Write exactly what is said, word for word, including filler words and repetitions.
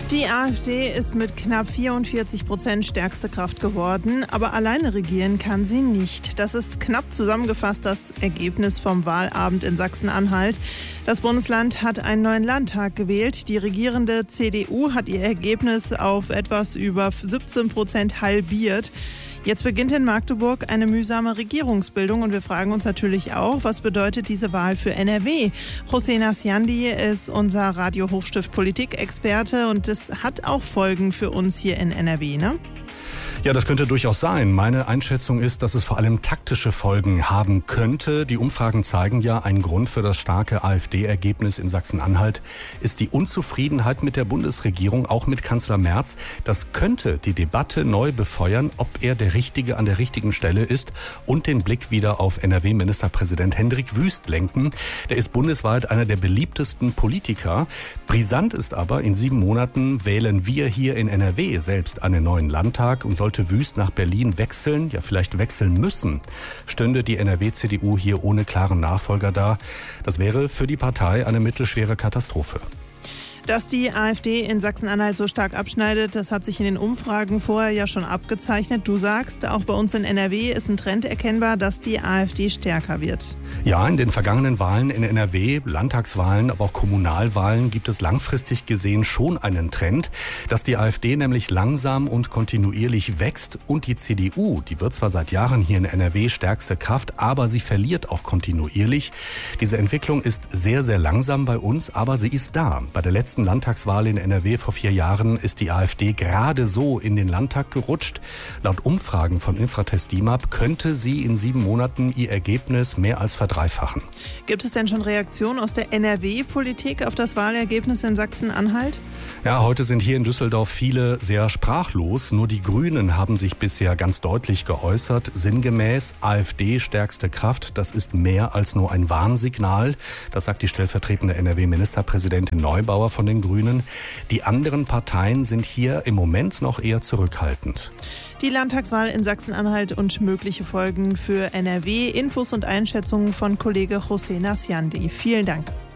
Die AfD ist mit knapp vierundvierzig Prozent stärkste Kraft geworden, aber alleine regieren kann sie nicht. Das ist knapp zusammengefasst das Ergebnis vom Wahlabend in Sachsen-Anhalt. Das Bundesland hat einen neuen Landtag gewählt. Die regierende C D U hat ihr Ergebnis auf etwas über siebzehn Prozent halbiert. Jetzt beginnt in Magdeburg eine mühsame Regierungsbildung und wir fragen uns natürlich auch, was bedeutet diese Wahl für N R W? José Nasciandi ist unser Radio-Hochstift-Politik-Experte und es hat auch Folgen für uns hier in N R W, ne? Ja, das könnte durchaus sein. Meine Einschätzung ist, dass es vor allem taktische Folgen haben könnte. Die Umfragen zeigen ja, ein Grund für das starke AfD-Ergebnis in Sachsen-Anhalt ist die Unzufriedenheit mit der Bundesregierung, auch mit Kanzler Merz. Das könnte die Debatte neu befeuern, ob er der Richtige an der richtigen Stelle ist und den Blick wieder auf N R W-Ministerpräsident Hendrik Wüst lenken. Der ist bundesweit einer der beliebtesten Politiker. Brisant ist aber, in sieben Monaten wählen wir hier in N R W selbst einen neuen Landtag und sollte Wüst nach Berlin wechseln, ja vielleicht wechseln müssen, stünde die N R W-C D U hier ohne klaren Nachfolger da. Das wäre für die Partei eine mittelschwere Katastrophe. Dass die AfD in Sachsen-Anhalt so stark abschneidet, das hat sich in den Umfragen vorher ja schon abgezeichnet. Du sagst, auch bei uns in N R W ist ein Trend erkennbar, dass die AfD stärker wird. Ja, in den vergangenen Wahlen in N R W, Landtagswahlen, aber auch Kommunalwahlen, gibt es langfristig gesehen schon einen Trend, dass die AfD nämlich langsam und kontinuierlich wächst und die C D U, die wird zwar seit Jahren hier in N R W stärkste Kraft, aber sie verliert auch kontinuierlich. Diese Entwicklung ist sehr, sehr langsam bei uns, aber sie ist da. Bei der letzten Landtagswahl in N R W vor vier Jahren ist die AfD gerade so in den Landtag gerutscht. Laut Umfragen von Infratest D I M A P könnte sie in sieben Monaten ihr Ergebnis mehr als verdreifachen. Gibt es denn schon Reaktionen aus der N R W-Politik auf das Wahlergebnis in Sachsen-Anhalt? Ja, heute sind hier in Düsseldorf viele sehr sprachlos. Nur die Grünen haben sich bisher ganz deutlich geäußert. Sinngemäß, AfD stärkste Kraft, das ist mehr als nur ein Warnsignal. Das sagt die stellvertretende N R W-Ministerpräsidentin Neubauer von den Grünen. Die anderen Parteien sind hier im Moment noch eher zurückhaltend. Die Landtagswahl in Sachsen-Anhalt und mögliche Folgen für N R W. Infos und Einschätzungen von Kollege José Nasciandi. Vielen Dank.